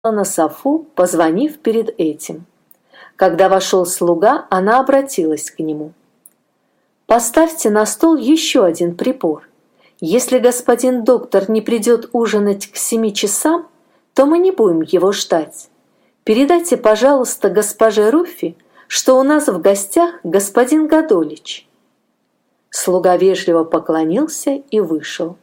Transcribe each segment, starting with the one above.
на софу, позвонив перед этим. Когда вошел слуга, она обратилась к нему. «Поставьте на стол еще один прибор. Если господин доктор не придет ужинать к 7 часам, то мы не будем его ждать. Передайте, пожалуйста, госпоже Руффи, что у нас в гостях господин Гадолич». Слуга вежливо поклонился и вышел.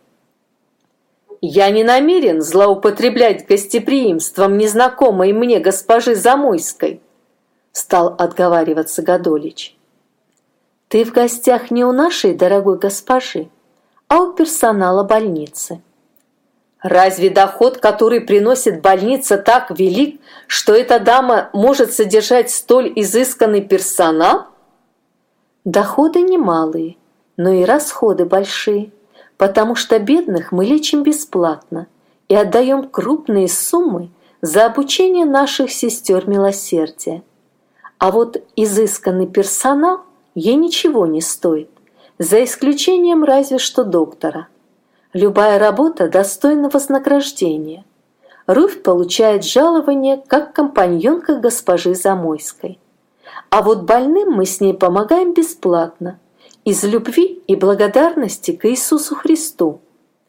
«Я не намерен злоупотреблять гостеприимством незнакомой мне госпожи Замойской», стал отговариваться Гадолич. «Ты в гостях не у нашей дорогой госпожи, а у персонала больницы». «Разве доход, который приносит больница, так велик, что эта дама может содержать столь изысканный персонал?» «Доходы немалые, но и расходы большие, потому что бедных мы лечим бесплатно и отдаем крупные суммы за обучение наших сестер милосердия. А вот изысканный персонал ей ничего не стоит, за исключением разве что доктора. Любая работа достойна вознаграждения. Руфь получает жалование как компаньонка госпожи Замойской. А вот больным мы с ней помогаем бесплатно, из любви и благодарности к Иисусу Христу».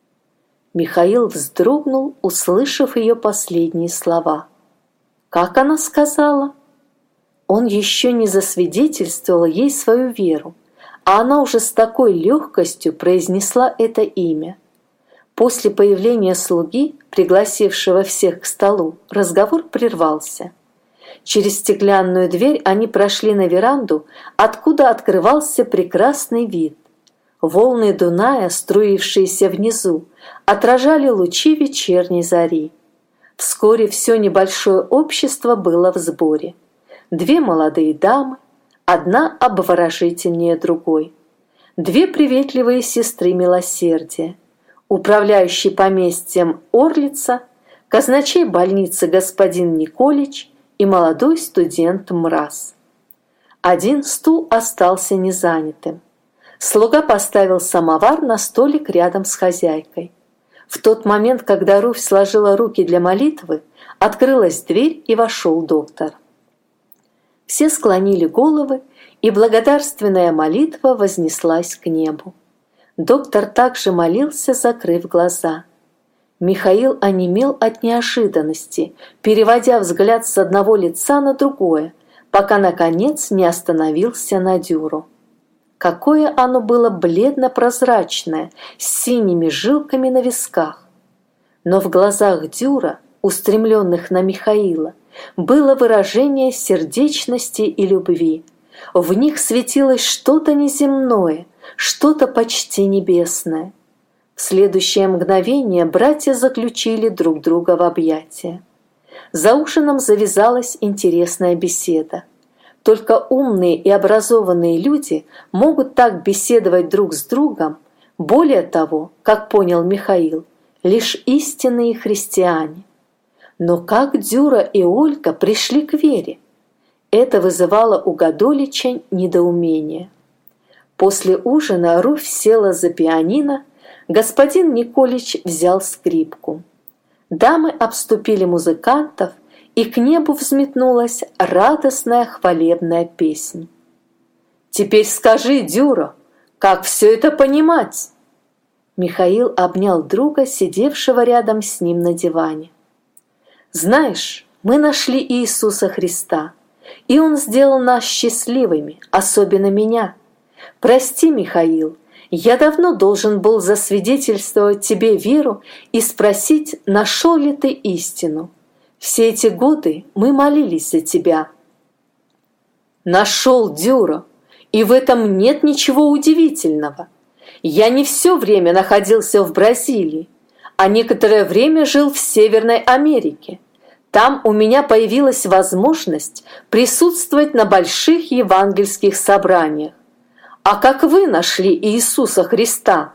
Михаил вздрогнул, услышав ее последние слова. Как она сказала? Он еще не засвидетельствовал ей свою веру, а она уже с такой легкостью произнесла это имя. После появления слуги, пригласившего всех к столу, разговор прервался. Через стеклянную дверь они прошли на веранду, откуда открывался прекрасный вид. Волны Дуная, струившиеся внизу, отражали лучи вечерней зари. Вскоре все небольшое общество было в сборе. 2 молодые дамы, одна обворожительнее другой. 2 приветливые сестры милосердия. Управляющий поместьем Орлица, казначей больницы господин Николич и молодой студент Мраз. Один стул остался незанятым. Слуга поставил самовар на столик рядом с хозяйкой. В тот момент, когда Руфь сложила руки для молитвы, открылась дверь и вошел доктор. Все склонили головы, и благодарственная молитва вознеслась к небу. Доктор также молился, закрыв глаза. Михаил онемел от неожиданности, переводя взгляд с одного лица на другое, пока, наконец, не остановился на Дюру. Какое оно было бледно-прозрачное, с синими жилками на висках. Но в глазах Дюра, устремленных на Михаила, было выражение сердечности и любви. В них светилось что-то неземное, что-то почти небесное. В следующее мгновение братья заключили друг друга в объятия. За ужином завязалась интересная беседа. Только умные и образованные люди могут так беседовать друг с другом. Более того, как понял Михаил, лишь истинные христиане. Но как Дюра и Ольга пришли к вере? Это вызывало у Гадолича недоумение. После ужина Руфь села за пианино, господин Николич взял скрипку. Дамы обступили музыкантов, и к небу взметнулась радостная хвалебная песнь. «Теперь скажи, Дюра, как все это понимать?» Михаил обнял друга, сидевшего рядом с ним на диване. «Знаешь, мы нашли Иисуса Христа, и Он сделал нас счастливыми, особенно меня. Прости, Михаил, я давно должен был засвидетельствовать тебе веру и спросить, нашел ли ты истину. Все эти годы мы молились за тебя». «Нашел, Дюра, и в этом нет ничего удивительного. Я не все время находился в Бразилии, а некоторое время жил в Северной Америке. Там у меня появилась возможность присутствовать на больших евангельских собраниях. А как вы нашли Иисуса Христа?»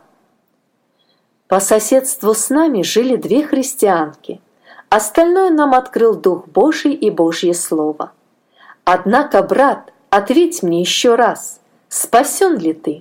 «По соседству с нами жили 2 христианки. Остальное нам открыл Дух Божий и Божье Слово. Однако, брат, ответь мне еще раз, спасен ли ты?»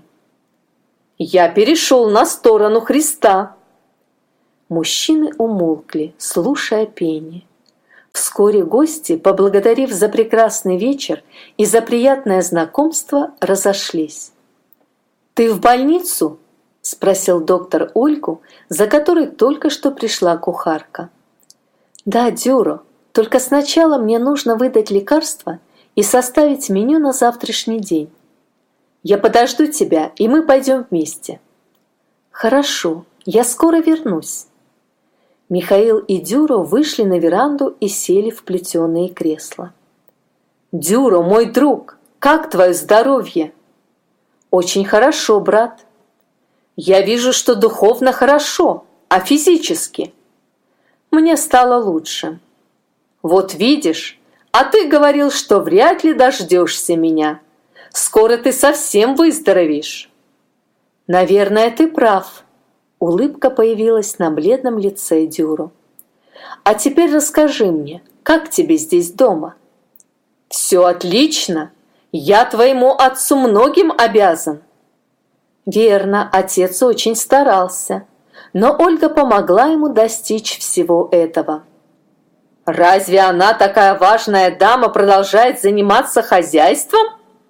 «Я перешел на сторону Христа». Мужчины умолкли, слушая пение. Вскоре гости, поблагодарив за прекрасный вечер и за приятное знакомство, разошлись. «Ты в больницу?» – спросил доктор Ольгу, за которой только что пришла кухарка. «Да, Дюро, только сначала мне нужно выдать лекарства и составить меню на завтрашний день. Я подожду тебя, и мы пойдем вместе». «Хорошо, я скоро вернусь». Михаил и Дюро вышли на веранду и сели в плетеные кресла. «Дюро, мой друг, как твое здоровье?» «Очень хорошо, брат». «Я вижу, что духовно хорошо, а физически?» «Мне стало лучше». «Вот видишь, а ты говорил, что вряд ли дождешься меня. Скоро ты совсем выздоровеешь». «Наверное, ты прав». Улыбка появилась на бледном лице Дюро. «А теперь расскажи мне, как тебе здесь дома?» «Все отлично. Я твоему отцу многим обязан». Верно, отец очень старался, но Ольга помогла ему достичь всего этого. «Разве она, такая важная дама, продолжает заниматься хозяйством?»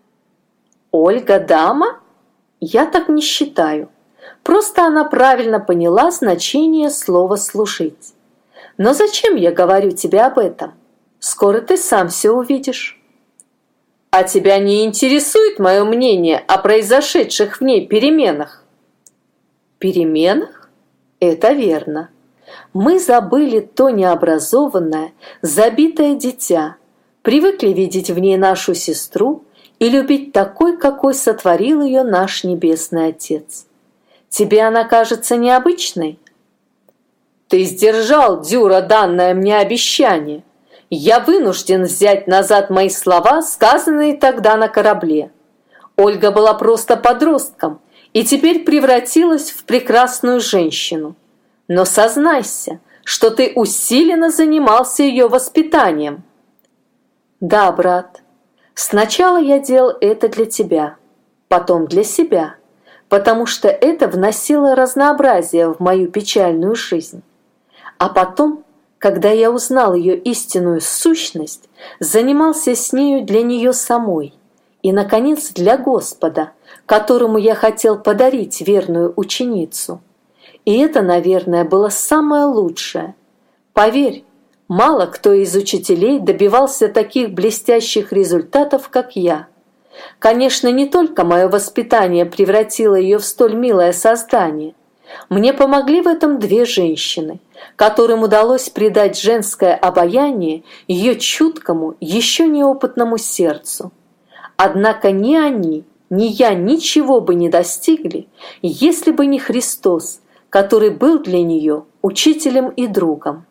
«Ольга дама? Я так не считаю. Просто она правильно поняла значение слова «служить». Но зачем я говорю тебе об этом? Скоро ты сам все увидишь». «А тебя не интересует мое мнение о произошедших в ней переменах?» «Переменах? Это верно. Мы забыли то необразованное, забитое дитя, привыкли видеть в ней нашу сестру и любить такой, какой сотворил ее наш Небесный Отец. Тебе она кажется необычной?» «Ты сдержал, Дюра, данное мне обещание. Я вынужден взять назад мои слова, сказанные тогда на корабле. Ольга была просто подростком и теперь превратилась в прекрасную женщину. Но сознайся, что ты усиленно занимался ее воспитанием». «Да, брат, сначала я делал это для тебя, потом для себя, потому что это вносило разнообразие в мою печальную жизнь. А потом, когда я узнал ее истинную сущность, занимался с нею для нее самой и, наконец, для Господа, которому я хотел подарить верную ученицу. И это, наверное, было самое лучшее. Поверь, мало кто из учителей добивался таких блестящих результатов, как я. Конечно, не только мое воспитание превратило ее в столь милое создание. Мне помогли в этом две женщины, которым удалось придать женское обаяние ее чуткому, еще неопытному сердцу. Однако ни они, ни я ничего бы не достигли, если бы не Христос, который был для нее учителем и другом.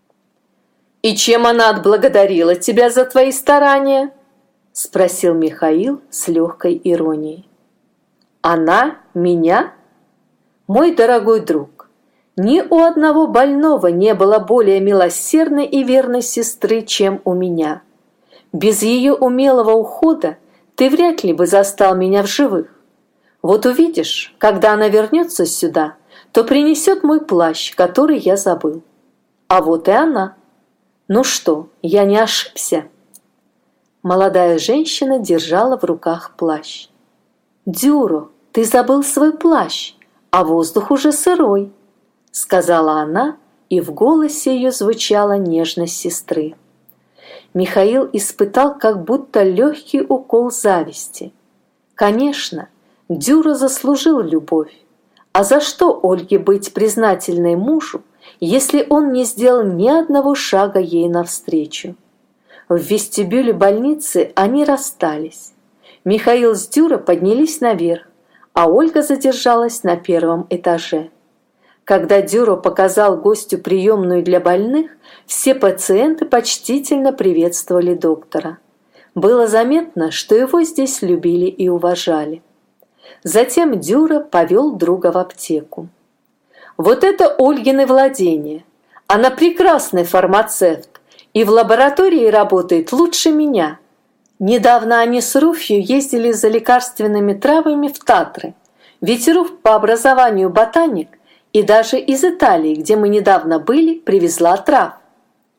«И чем она отблагодарила тебя за твои старания?» – спросил Михаил с легкой иронией. «Она? Меня? Мой дорогой друг, ни у одного больного не было более милосердной и верной сестры, чем у меня. Без ее умелого ухода ты вряд ли бы застал меня в живых. Вот увидишь, когда она вернется сюда, то принесет мой плащ, который я забыл. А вот и она. Ну что, я не ошибся?» Молодая женщина держала в руках плащ. «Дюро, ты забыл свой плащ, а воздух уже сырой», — сказала она, и в голосе ее звучала нежность сестры. Михаил испытал как будто легкий укол зависти. Конечно, Дюро заслужил любовь. А за что Ольге быть признательной мужу, если он не сделал ни одного шага ей навстречу? В вестибюле больницы они расстались. Михаил с Дюро поднялись наверх, а Ольга задержалась на первом этаже. Когда Дюро показал гостю приемную для больных, все пациенты почтительно приветствовали доктора. Было заметно, что его здесь любили и уважали. Затем Дюро повел друга в аптеку. «Вот это Ольгины владения. Она прекрасный фармацевт и в лаборатории работает лучше меня. Недавно они с Руфью ездили за лекарственными травами в Татры, ведь Руф по образованию ботаник и даже из Италии, где мы недавно были, привезла трав».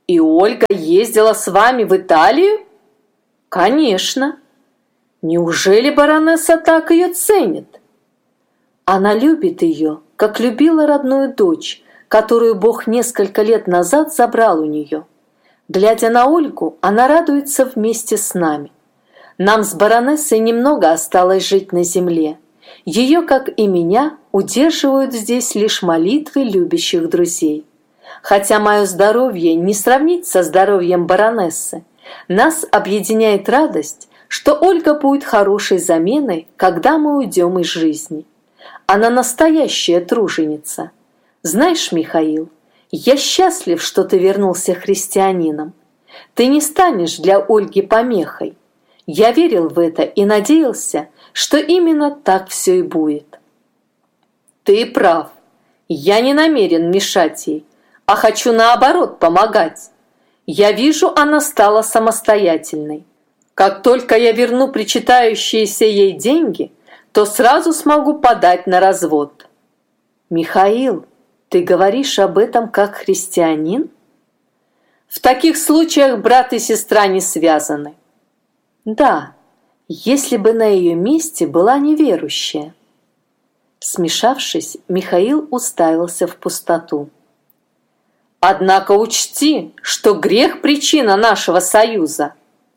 И Ольга ездила с вами в Италию? Конечно. Неужели баронесса так ее ценит? Она любит ее, как любила родную дочь, которую Бог несколько лет назад забрал у нее. Глядя на Ольгу, она радуется вместе с нами. Нам с баронессой немного осталось жить на земле. Ее, как и меня, удерживают здесь лишь молитвы любящих друзей. Хотя мое здоровье не сравнить со здоровьем баронессы, нас объединяет радость, что Ольга будет хорошей заменой, когда мы уйдем из жизни. Она настоящая труженица. Знаешь, Михаил, я счастлив, что ты вернулся христианином. Ты не станешь для Ольги помехой. Я верил в это и надеялся, что именно так все и будет. Ты прав. Я не намерен мешать ей, а хочу наоборот помогать. Я вижу, она стала самостоятельной. Как только я верну причитающиеся ей деньги, то сразу смогу подать на развод. Михаил, ты говоришь об этом как христианин? В таких случаях брат и сестра не связаны. Да, если бы на ее месте была неверующая. Смешавшись, Михаил уставился в пустоту. Однако учти, что грех – причина нашего союза.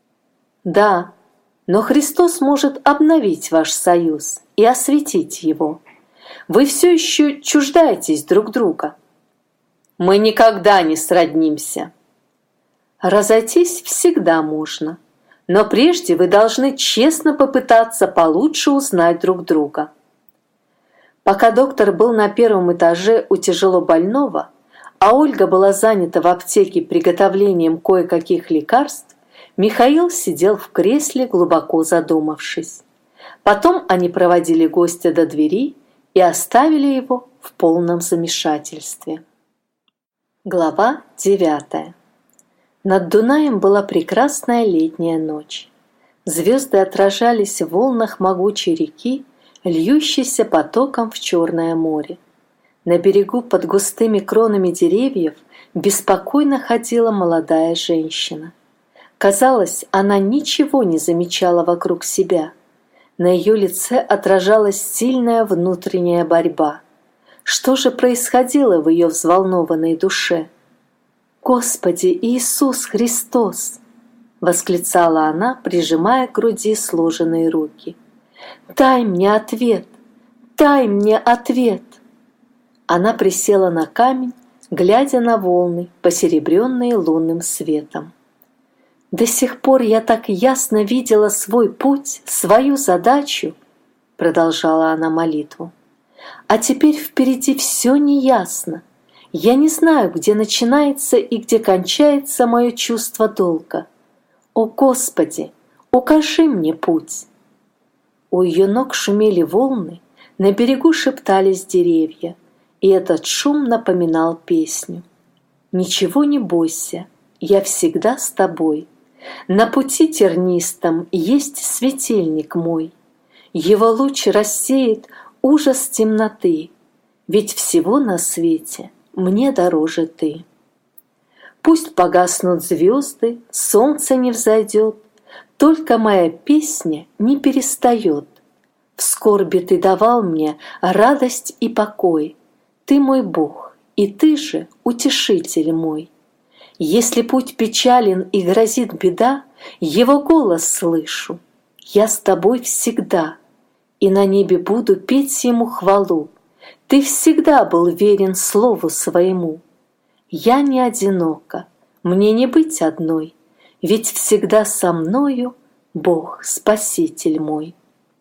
Да, но Христос может обновить ваш союз и осветить его. Вы все еще чуждаетесь друг друга. Мы никогда не сроднимся. Разойтись всегда можно, но прежде вы должны честно попытаться получше узнать друг друга. Пока доктор был на первом этаже у тяжелобольного, а Ольга была занята в аптеке приготовлением кое-каких лекарств, Михаил сидел в кресле, глубоко задумавшись. Потом они проводили гостя до двери и оставили его в полном замешательстве. Глава 9. Над Дунаем была прекрасная летняя ночь. Звезды отражались в волнах могучей реки, льющейся потоком в Черное море. На берегу под густыми кронами деревьев беспокойно ходила молодая женщина. Казалось, она ничего не замечала вокруг себя. На ее лице отражалась сильная внутренняя борьба. Что же происходило в ее взволнованной душе? «Господи Иисус Христос!» — восклицала она, прижимая к груди сложенные руки. «Дай мне ответ! Дай мне ответ!» Она присела на камень, глядя на волны, посеребренные лунным светом. «До сих пор я так ясно видела свой путь, свою задачу», — продолжала она молитву. «А теперь впереди все неясно. Я не знаю, где начинается и где кончается мое чувство долга. О, Господи, укажи мне путь!» У ее ног шумели волны, на берегу шептались деревья, и этот шум напоминал песню. «Ничего не бойся, я всегда с тобой. На пути тернистом есть светильник мой. Его луч рассеет ужас темноты, ведь всего на свете мне дороже ты. Пусть погаснут звезды, солнце не взойдет, только моя песня не перестает. В скорби ты давал мне радость и покой. Ты мой Бог, и ты же утешитель мой. Если путь печален и грозит беда, его голос слышу. Я с тобой всегда, и на небе буду петь ему хвалу. Ты всегда был верен слову своему. Я не одинока, мне не быть одной, ведь всегда со мною Бог, Спаситель мой.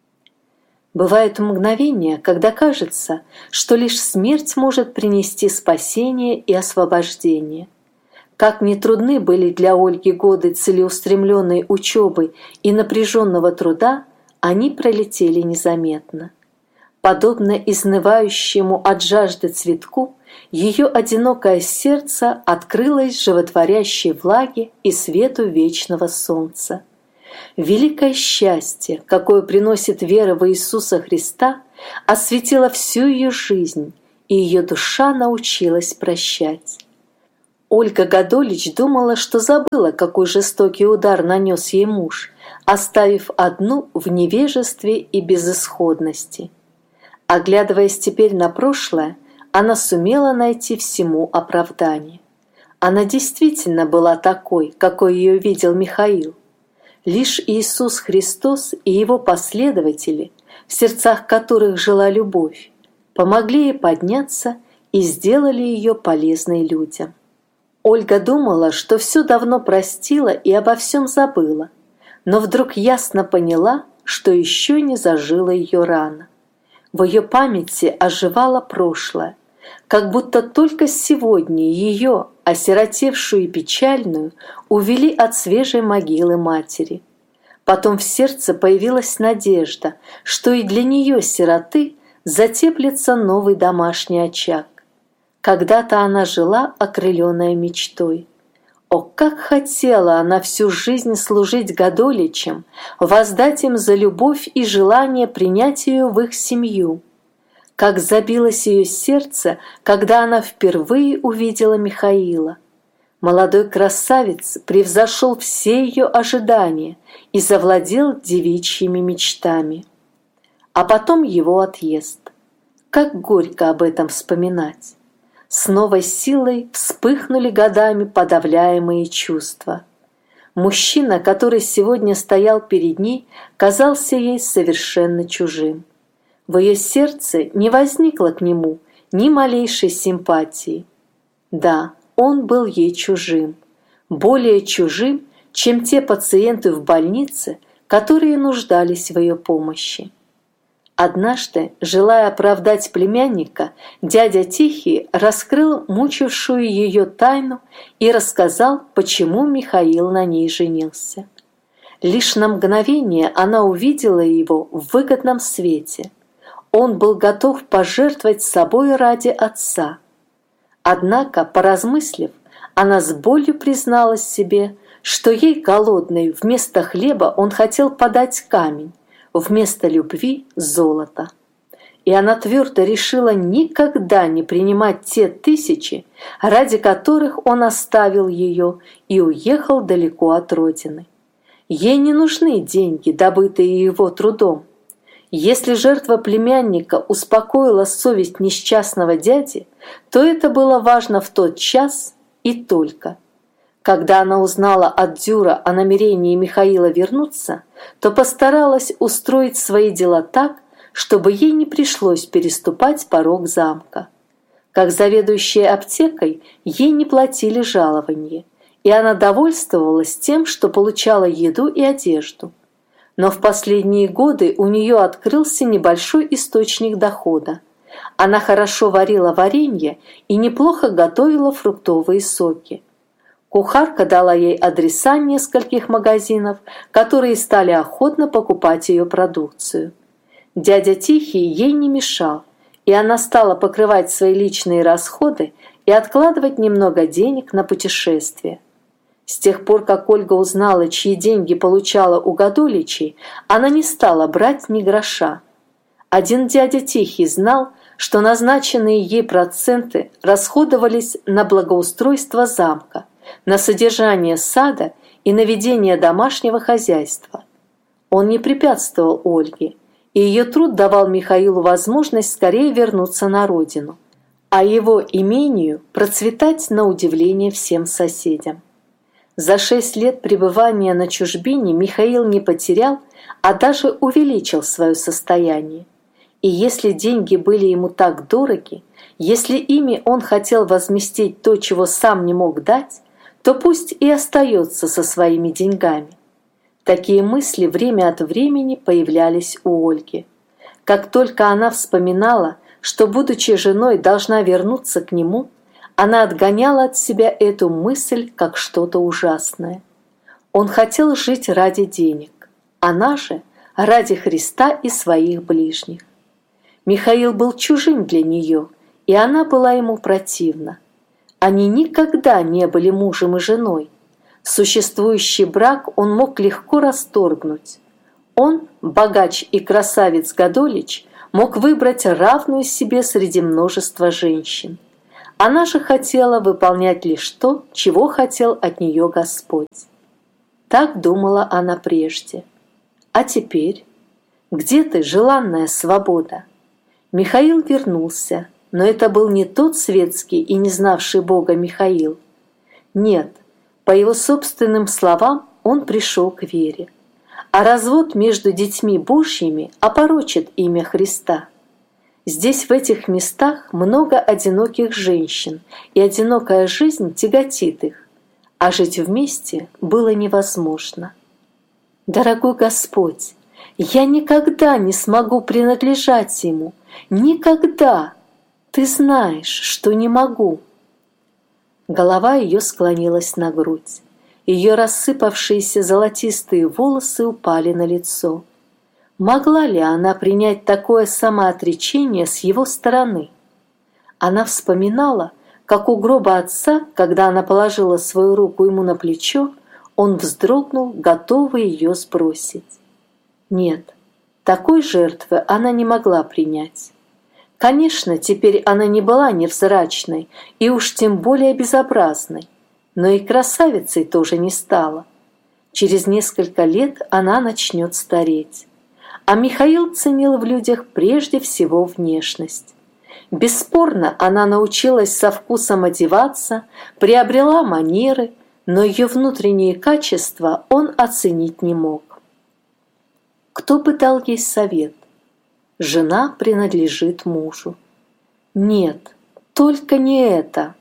Бывают мгновения, когда кажется, что лишь смерть может принести спасение и освобождение. Как ни трудны были для Ольги годы целеустремленной учебы и напряженного труда, они пролетели незаметно. Подобно изнывающему от жажды цветку, ее одинокое сердце открылось животворящей влаге и свету вечного солнца. Великое счастье, какое приносит вера в Иисуса Христа, осветило всю ее жизнь, и ее душа научилась прощать. Ольга Годолич думала, что забыла, какой жестокий удар нанес ей муж, оставив одну в невежестве и безысходности. Оглядываясь теперь на прошлое, она сумела найти всему оправдание. Она действительно была такой, какой ее видел Михаил. Лишь Иисус Христос и Его последователи, в сердцах которых жила любовь, помогли ей подняться и сделали ее полезной людям. Ольга думала, что все давно простила и обо всем забыла, но вдруг ясно поняла, что еще не зажила ее рана. В ее памяти оживало прошлое, как будто только сегодня ее, осиротевшую и печальную, увели от свежей могилы матери. Потом в сердце появилась надежда, что и для нее, сироты, затеплится новый домашний очаг. Когда-то она жила, окрыленная мечтой. О, как хотела она всю жизнь служить Годоличам, воздать им за любовь и желание принять ее в их семью. Как забилось ее сердце, когда она впервые увидела Михаила. Молодой красавец превзошел все ее ожидания и завладел девичьими мечтами. А потом его отъезд. Как горько об этом вспоминать. С новой силой вспыхнули годами подавляемые чувства. Мужчина, который сегодня стоял перед ней, казался ей совершенно чужим. В ее сердце не возникло к нему ни малейшей симпатии. Да, он был ей чужим, более чужим, чем те пациенты в больнице, которые нуждались в ее помощи. Однажды, желая оправдать племянника, дядя Тихий раскрыл мучившую ее тайну и рассказал, почему Михаил на ней женился. Лишь на мгновение она увидела его в выгодном свете. Он был готов пожертвовать собой ради отца. Однако, поразмыслив, она с болью призналась себе, что ей, голодной, вместо хлеба он хотел подать камень, вместо любви – золото. И она твердо решила никогда не принимать те 1000, ради которых он оставил ее и уехал далеко от родины. Ей не нужны деньги, добытые его трудом. Если жертва племянника успокоила совесть несчастного дяди, то это было важно в тот час и только. Когда она узнала от Дюра о намерении Михаила вернуться, то постаралась устроить свои дела так, чтобы ей не пришлось переступать порог замка. Как заведующая аптекой, ей не платили жалованье, и она довольствовалась тем, что получала еду и одежду. Но в последние годы у нее открылся небольшой источник дохода. Она хорошо варила варенье и неплохо готовила фруктовые соки. Кухарка дала ей адреса нескольких магазинов, которые стали охотно покупать ее продукцию. Дядя Тихий ей не мешал, и она стала покрывать свои личные расходы и откладывать немного денег на путешествия. С тех пор, как Ольга узнала, чьи деньги получала у Годоличей, она не стала брать ни гроша. Один дядя Тихий знал, что назначенные ей проценты расходовались на благоустройство замка, на содержание сада и на ведение домашнего хозяйства. Он не препятствовал Ольге, и ее труд давал Михаилу возможность скорее вернуться на родину, а его имению процветать на удивление всем соседям. За 6 лет пребывания на чужбине Михаил не потерял, а даже увеличил свое состояние. И если деньги были ему так дороги, если ими он хотел возместить то, чего сам не мог дать, то пусть и остается со своими деньгами. Такие мысли время от времени появлялись у Ольги. Как только она вспоминала, что, будучи женой, должна вернуться к нему, она отгоняла от себя эту мысль как что-то ужасное. Он хотел жить ради денег, она же ради Христа и своих ближних. Михаил был чужим для нее, и она была ему противна. Они никогда не были мужем и женой. Существующий брак он мог легко расторгнуть. Он, богач и красавец Годолич, мог выбрать равную себе среди множества женщин. Она же хотела выполнять лишь то, чего хотел от нее Господь. Так думала она прежде. А теперь? Где ты, желанная свобода? Михаил вернулся, но это был не тот светский и не знавший Бога Михаил. Нет, по его собственным словам, он пришел к вере. А развод между детьми Божьими опорочит имя Христа. Здесь, в этих местах, много одиноких женщин, и одинокая жизнь тяготит их, а жить вместе было невозможно. Дорогой Господь, я никогда не смогу принадлежать Ему, никогда. Ты знаешь, что не могу. Голова ее склонилась на грудь. Ее рассыпавшиеся золотистые волосы упали на лицо. Могла ли она принять такое самоотречение с его стороны? Она вспоминала, как у гроба отца, когда она положила свою руку ему на плечо, он вздрогнул, готовый ее сбросить. Нет, такой жертвы она не могла принять. Конечно, теперь она не была невзрачной и уж тем более безобразной, но и красавицей тоже не стала. Через несколько лет она начнет стареть. А Михаил ценил в людях прежде всего внешность. Бесспорно, она научилась со вкусом одеваться, приобрела манеры, но ее внутренние качества он оценить не мог. Кто бы дал ей совет? Жена принадлежит мужу. Нет, только не это.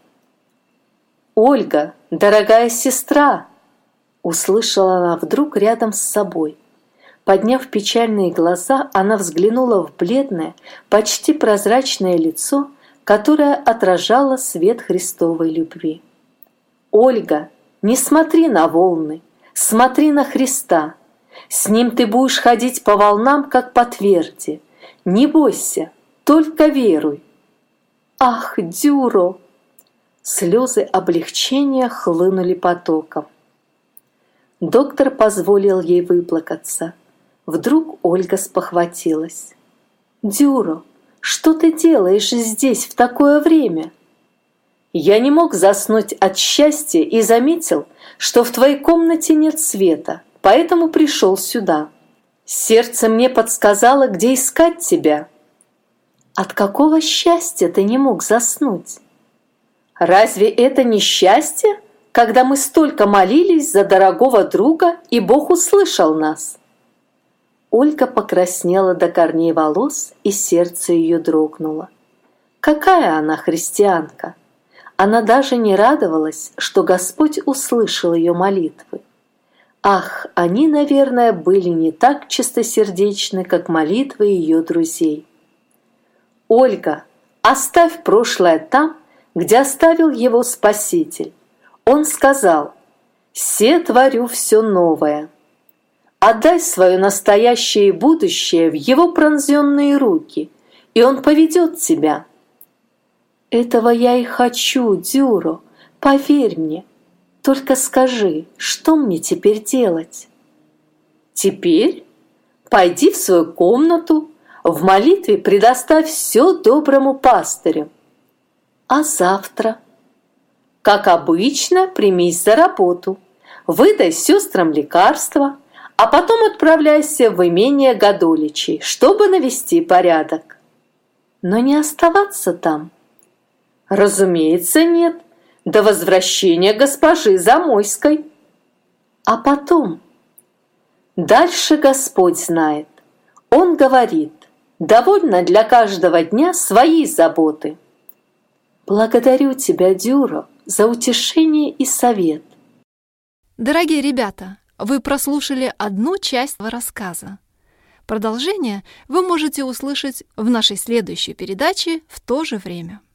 «Ольга, дорогая сестра!» Услышала она вдруг рядом с собой. Подняв печальные глаза, она взглянула в бледное, почти прозрачное лицо, которое отражало свет Христовой любви. «Ольга, не смотри на волны, смотри на Христа. С Ним ты будешь ходить по волнам, как по тверди. Не бойся, только веруй». «Ах, Дюро!» Слезы облегчения хлынули потоком. Доктор позволил ей выплакаться. Вдруг Ольга спохватилась. «Дюро, что ты делаешь здесь в такое время?» «Я не мог заснуть от счастья и заметил, что в твоей комнате нет света, поэтому пришел сюда. Сердце мне подсказало, где искать тебя». «От какого счастья ты не мог заснуть?» «Разве это не счастье, когда мы столько молились за дорогого друга, и Бог услышал нас?» Ольга покраснела до корней волос, и сердце ее дрогнуло. Какая она христианка! Она даже не радовалась, что Господь услышал ее молитвы. Ах, они, наверное, были не так чистосердечны, как молитвы ее друзей. «Ольга, оставь прошлое там, где оставил его Спаситель. Он сказал: «Се творю все новое». Отдай свое настоящее и будущее в его пронзенные руки, и он поведет тебя. Этого я и хочу, Дюро, поверь мне. Только скажи, что мне теперь делать? Теперь пойди в свою комнату, в молитве предоставь все доброму пастырю. А завтра? Как обычно, примись за работу, выдай сестрам лекарства, а потом отправляйся в имение Годоличей, чтобы навести порядок. Но не оставаться там. Разумеется, нет, до возвращения госпожи Замойской. А потом? Дальше Господь знает. Он говорит: довольно для каждого дня свои заботы. Благодарю тебя, Дюро, за утешение и совет. Дорогие ребята, вы прослушали одну часть рассказа. Продолжение вы можете услышать в нашей следующей передаче в то же время.